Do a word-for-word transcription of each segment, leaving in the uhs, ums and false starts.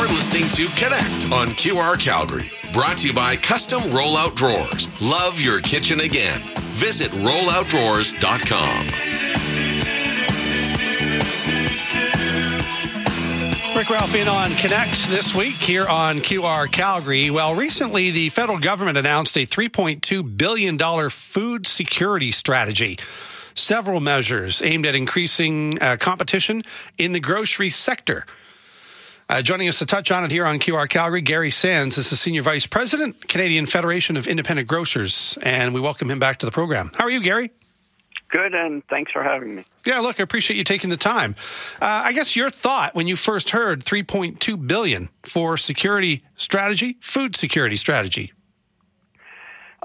You're listening to Connect on Q R Calgary. Brought to you by Custom Rollout Drawers. Love your kitchen again. Visit rollout drawers dot com. Rick Ralph in on Connect this week here on Q R Calgary. Well, recently the federal government announced a three point two billion dollars food security strategy. Several measures aimed at increasing uh, competition in the grocery sector. Uh, joining us to touch on it here on Q R Calgary, Gary Sands is the Senior Vice President, Canadian Federation of Independent Grocers, and we welcome him back to the program. How are you, Gary? Good, and thanks for having me. Yeah, look, I appreciate you taking the time. Uh, I guess your thought when you first heard three point two billion dollars for security strategy, food security strategy. Uh,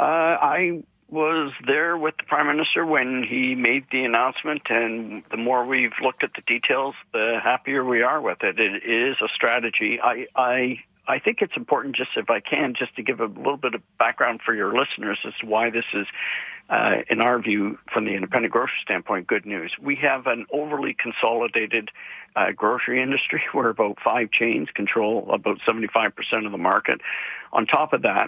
I was there with the Prime Minister when he made the announcement, and the more we've looked at the details, the happier we are with it. It is a strategy. I, I, I think it's important, just if I can, just to give a little bit of background for your listeners as to why this is, uh, in our view, from the independent grocer standpoint, good news. We have an overly consolidated uh, grocery industry where about five chains control about seventy-five percent of the market. On top of that,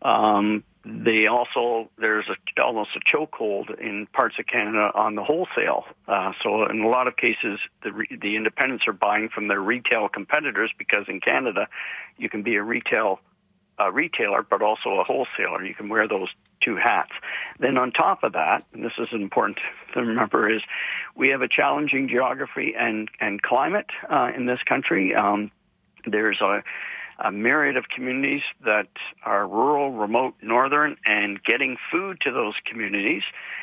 um, they also, there's a, almost a chokehold in parts of Canada on the wholesale. Uh, so in a lot of cases, the re, the independents are buying from their retail competitors, because in Canada, you can be a retail a retailer, but also a wholesaler. You can wear those two hats. Then on top of that, and this is important to remember, is we have a challenging geography and, and climate uh, in this country. Um, there's a a myriad of communities that are rural, remote, northern, and getting food to those communities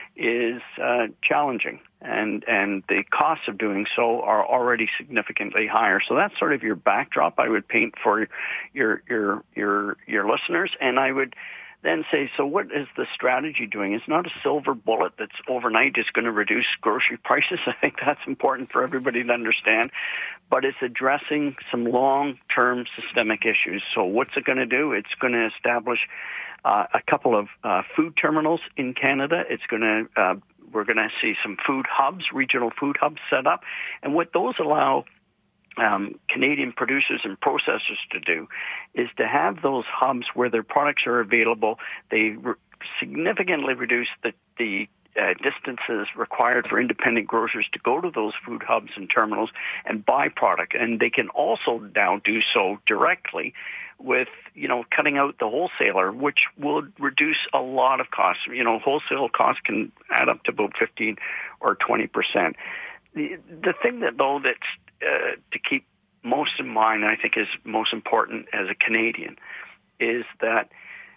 is uh, challenging, and and the costs of doing so are already significantly higher. So that's sort of your backdrop I would paint for your your your your listeners, and I would then say, so what is the strategy doing? It's not a silver bullet that's overnight is going to reduce grocery prices. I think that's important for everybody to understand. But it's addressing some long-term systemic issues. So what's it going to do? It's going to establish uh, a couple of uh, food terminals in Canada. It's going to uh, we're going to see some food hubs, regional food hubs set up. And what those allow Um, Canadian producers and processors to do is to have those hubs where their products are available. They re- significantly reduce the, the uh, distances required for independent grocers to go to those food hubs and terminals and buy product. And they can also now do so directly with, you know, cutting out the wholesaler, which will reduce a lot of costs. You know, wholesale costs can add up to about fifteen or twenty percent. The, the thing that, though, that's uh, to keep most in mind, and I think is most important as a Canadian, is that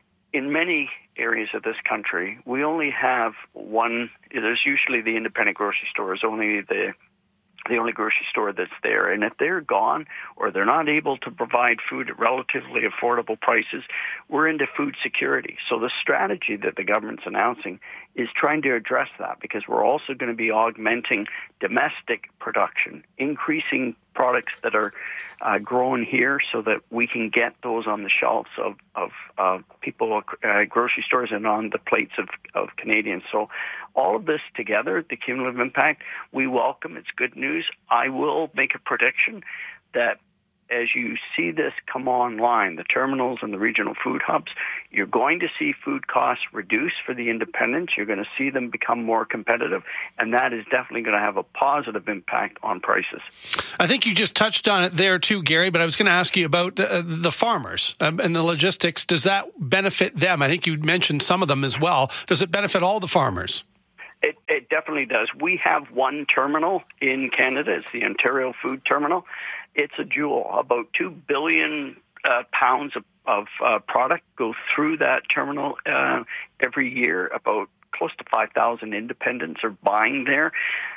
in many areas of this country, we only have one, there's usually the independent grocery store is only the the only grocery store that's there. And if they're gone or they're not able to provide food at relatively affordable prices, we're into food security. So the strategy that the government's announcing is trying to address that, because we're also going to be augmenting domestic production, increasing products that are uh, grown here so that we can get those on the shelves of, of uh, people, uh, grocery stores, and on the plates of, of Canadians. So all of this together, the cumulative impact, we welcome. It's good news. I will make a prediction that as you see this come online, the terminals and the regional food hubs, you're going to see food costs reduce for the independents. You're going to see them become more competitive, and that is definitely going to have a positive impact on prices. I think you just touched on it there too, Gary, but I was going to ask you about uh, the farmers um, and the logistics. Does that benefit them? I think you mentioned some of them as well. Does it benefit all the farmers? It, it definitely does. We have one terminal in Canada. It's the Ontario Food Terminal. It's a jewel. About two billion uh, pounds of, of uh, product go through that terminal uh, every year. About close to five thousand independents are buying there.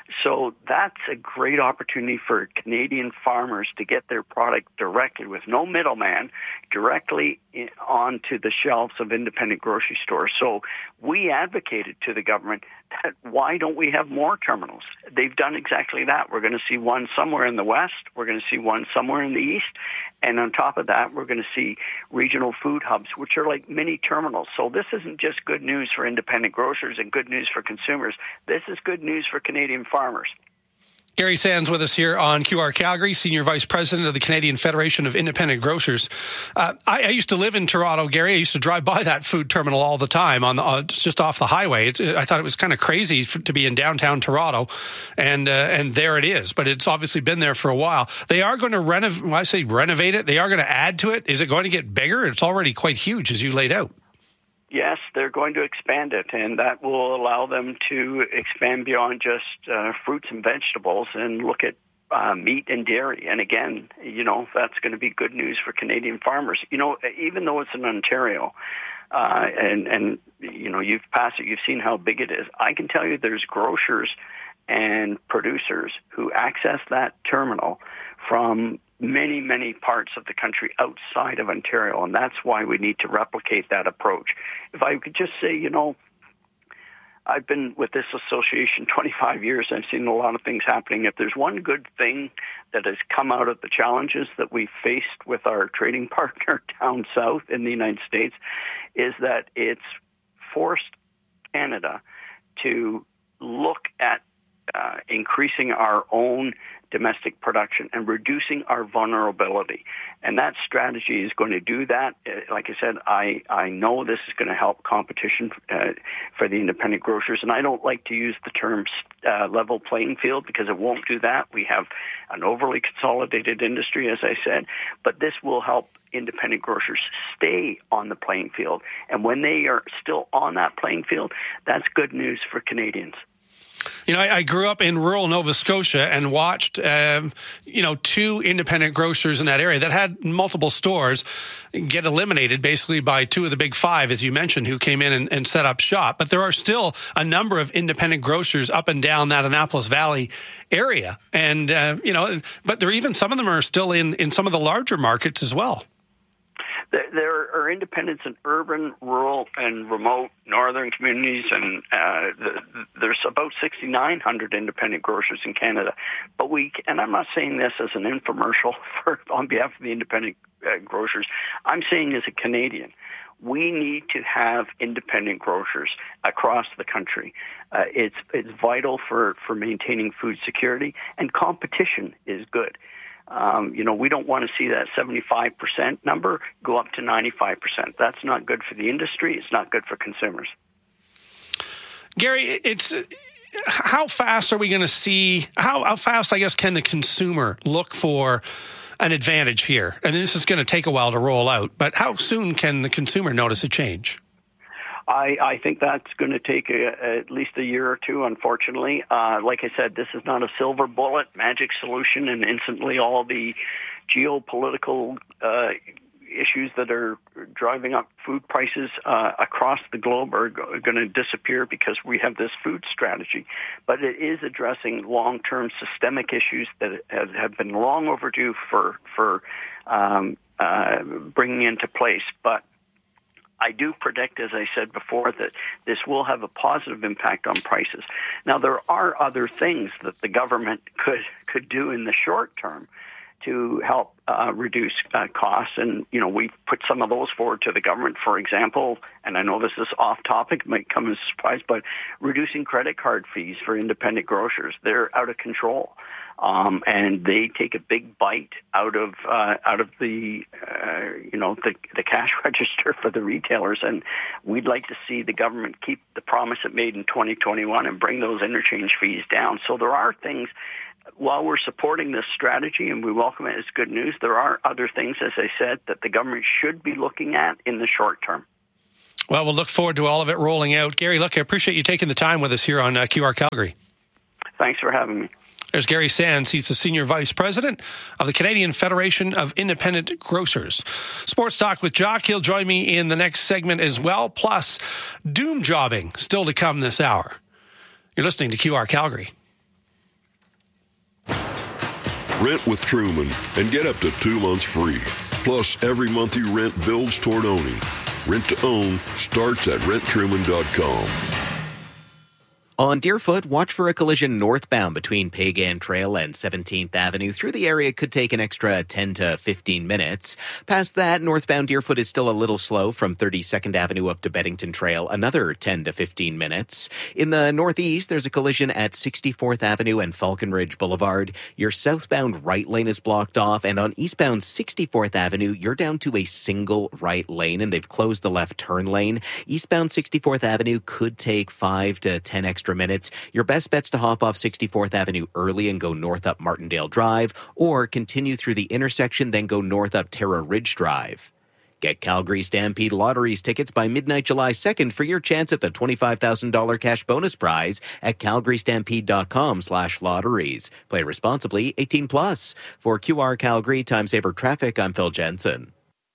So that's a great opportunity for Canadian farmers to get their product directly, with no middleman, directly in, onto the shelves of independent grocery stores. So we advocated to the government that why don't we have more terminals? They've done exactly that. We're going to see one somewhere in the west. We're going to see one somewhere in the east. And on top of that, we're going to see regional food hubs, which are like mini terminals. So this isn't just good news for independent grocers and good news for consumers. This is good news for Canadian farmers. Gary Sands with us here on Q R Calgary, Senior Vice President of the Canadian Federation of Independent Grocers. Uh, I, I used to live in Toronto, Gary. I used to drive by that food terminal all the time, on the, uh, just off the highway. It's, I thought it was kind of crazy for, to be in downtown Toronto, and uh, and there it is. But it's obviously been there for a while. They are going to renovate. When I say renovate it, they are going to add to it. Is it going to get bigger? It's already quite huge, as you laid out. Yes, they're going to expand it, and that will allow them to expand beyond just uh, fruits and vegetables and look at uh, meat and dairy. And again, you know, that's going to be good news for Canadian farmers. You know, even though it's in Ontario, uh, and, and, you know, you've passed it, you've seen how big it is. I can tell you there's grocers and producers who access that terminal from many, many parts of the country outside of Ontario, and that's why we need to replicate that approach. If I could just say, you know, I've been with this association twenty-five years. I've seen a lot of things happening. If there's one good thing that has come out of the challenges that we faced with our trading partner down south in the United States, is that it's forced Canada to look at uh, increasing our own domestic production and reducing our vulnerability. And that strategy is going to do that. Like I said, I, I know this is going to help competition uh, for the independent grocers. And I don't like to use the term uh, level playing field because it won't do that. We have an overly consolidated industry, as I said, but this will help independent grocers stay on the playing field. And when they are still on that playing field, that's good news for Canadians. You know, I, I grew up in rural Nova Scotia and watched, um, you know, two independent grocers in that area that had multiple stores get eliminated basically by two of the big five, as you mentioned, who came in and, and set up shop. But there are still a number of independent grocers up and down that Annapolis Valley area. And, uh, you know, but there even some of them are still in, in some of the larger markets as well. There are independents in urban, rural, and remote northern communities, and uh, the, there's about sixty-nine hundred independent grocers in Canada. But we, and I'm not saying this as an infomercial for on behalf of the independent uh, grocers. I'm saying as a Canadian, we need to have independent grocers across the country. Uh, it's it's vital for, for maintaining food security, and competition is good. Um, you know, we don't want to see that seventy-five percent number go up to ninety-five percent. That's not good for the industry. It's not good for consumers. Gary, it's how fast are we going to see, how, how fast, I guess, can the consumer look for an advantage here? And this is going to take a while to roll out, but how soon can the consumer notice a change? I, I think that's going to take a, at least a year or two, unfortunately. Uh, like I said, this is not a silver bullet, magic solution, and instantly all the geopolitical uh, issues that are driving up food prices uh, across the globe are go- going to disappear because we have this food strategy. But it is addressing long-term systemic issues that have, have been long overdue for, for um, uh, bringing into place. But I do predict, as I said before, that this will have a positive impact on prices. Now, there are other things that the government could, could do in the short term to help uh, reduce uh, costs. And, you know, we've put some of those forward to the government. For example, and I know this is off topic, might come as a surprise, but reducing credit card fees for independent grocers. They're out of control. Um, and they take a big bite out of uh, out of the uh, you know the, the cash register for the retailers, and we'd like to see the government keep the promise it made in twenty twenty-one and bring those interchange fees down. So there are things. While we're supporting this strategy and we welcome it as good news, there are other things, as I said, that the government should be looking at in the short term. Well, we'll look forward to all of it rolling out. Gary, look, I appreciate you taking the time with us here on uh, Q R Calgary. Thanks for having me. There's Gary Sands. He's the Senior Vice President of the Canadian Federation of Independent Grocers. Sports Talk with Jock. He'll join me in the next segment as well. Plus, doom jobbing still to come this hour. You're listening to Q R Calgary. Rent with Truman and get up to two months free. Plus, every month you rent builds toward owning. Rent to own starts at rent truman dot com. On Deerfoot, watch for a collision northbound between Pagan Trail and seventeenth Avenue. Through the area could take an extra ten to fifteen minutes. Past that, northbound Deerfoot is still a little slow from thirty-second Avenue up to Beddington Trail, another ten to fifteen minutes. In the northeast, there's a collision at sixty-fourth Avenue and Falcon Ridge Boulevard. Your southbound right lane is blocked off, and on eastbound sixty-fourth Avenue, you're down to a single right lane, and they've closed the left turn lane. Eastbound sixty-fourth Avenue could take five to ten extra minutes. Your best bet's to hop off sixty-fourth Avenue early and go north up Martindale Drive, or continue through the intersection, then go north up Terra Ridge Drive. Get Calgary Stampede Lotteries tickets by midnight July second for your chance at the twenty-five thousand dollars cash bonus prize at calgarystampede.com slash lotteries. Play responsibly, eighteen plus. For Q R Calgary Time Saver Traffic, I'm Phil Jensen.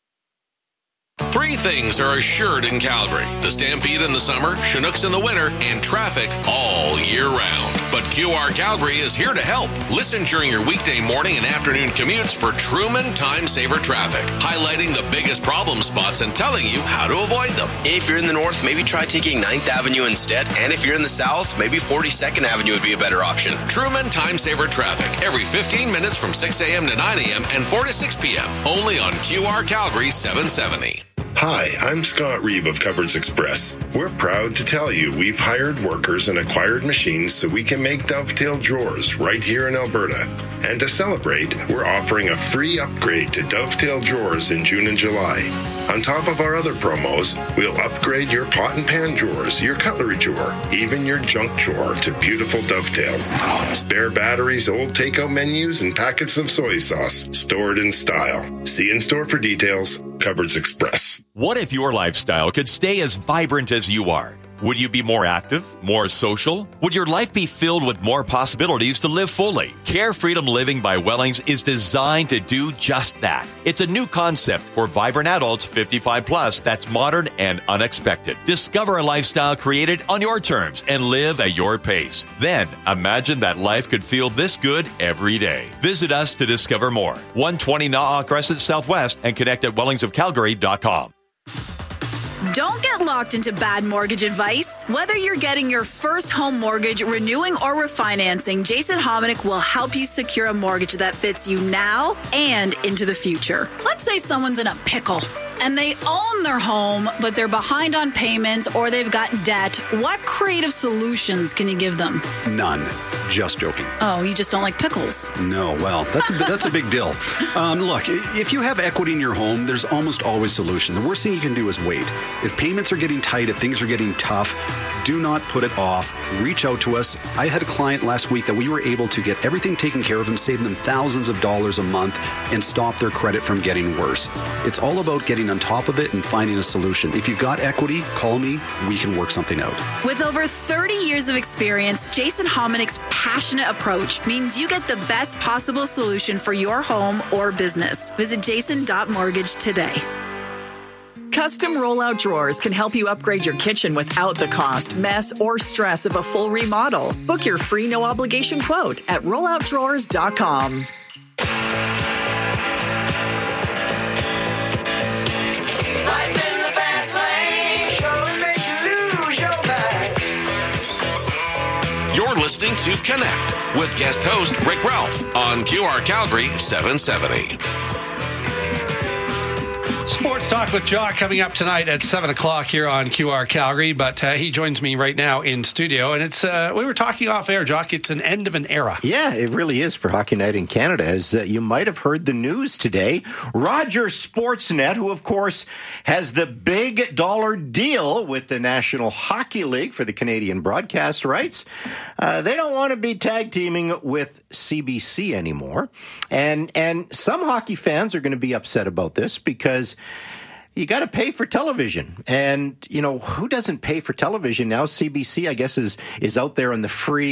Three things are assured in Calgary: the Stampede in the summer, Chinooks in the winter, and traffic all year round. But Q R Calgary is here to help. Listen during your weekday morning and afternoon commutes for Truman Time Saver Traffic, highlighting the biggest problem spots and telling you how to avoid them. If you're in the north, maybe try taking ninth Avenue instead. And if you're in the south, maybe forty-second Avenue would be a better option. Truman Time Saver Traffic, every fifteen minutes from six a.m. to nine a.m. and four to six p.m. Only on Q R Calgary seven seventy. Hi, I'm Scott Reeve of Cupboards Express. We're proud to tell you we've hired workers and acquired machines so we can make Dovetail drawers right here in Alberta. And to celebrate, we're offering a free upgrade to Dovetail drawers in June and July. On top of our other promos, we'll upgrade your pot and pan drawers, your cutlery drawer, even your junk drawer to beautiful Dovetails. Spare batteries, old takeout menus, and packets of soy sauce stored in style. See in store for details. Cupboards Express. What if your lifestyle could stay as vibrant as you are? Would you be more active, more social? Would your life be filled with more possibilities to live fully? Care Freedom Living by Wellings is designed to do just that. It's a new concept for vibrant adults fifty-five plus that's modern and unexpected. Discover a lifestyle created on your terms and live at your pace. Then imagine that life could feel this good every day. Visit us to discover more. one twenty Na'a Crescent Southwest and connect at wellings of calgary dot com. Don't get locked into bad mortgage advice. Whether you're getting your first home mortgage, renewing, or refinancing, Jason Hominick will help you secure a mortgage that fits you now and into the future. Let's say someone's in a pickle and they own their home, but they're behind on payments or they've got debt. What creative solutions can you give them? None. Just joking. Oh, you just don't like pickles? No, well, that's a, that's a big deal. Um, look, if you have equity in your home, there's almost always a solution. The worst thing you can do is wait. If payments are getting tight, if things are getting tough, do not put it off. Reach out to us. I had a client last week that we were able to get everything taken care of and save them thousands of dollars a month and stop their credit from getting worse. It's all about getting on top of it and finding a solution. If you've got equity, call me. We can work something out. With over thirty years of experience, Jason Hominick's passionate approach means you get the best possible solution for your home or business. Visit jason dot mortgage today. Custom rollout drawers can help you upgrade your kitchen without the cost, mess, or stress of a full remodel. Book your free no-obligation quote at rollout drawers dot com. You're listening to Connect with guest host Rick Ralph on Q R Calgary seven seventy. Sports Talk with Jock coming up tonight at seven o'clock here on Q R Calgary, but uh, he joins me right now in studio, and it's uh, we were talking off air, Jock, it's an end of an era. Yeah, it really is for Hockey Night in Canada. As uh, you might have heard the news today, Rogers Sportsnet, who of course has the big dollar deal with the National Hockey League for the Canadian broadcast rights, uh, they don't want to be tag teaming with C B C anymore. And, and some hockey fans are going to be upset about this because you got to pay for television. And, you know, who doesn't pay for television now? C B C, I guess, is is out there on the free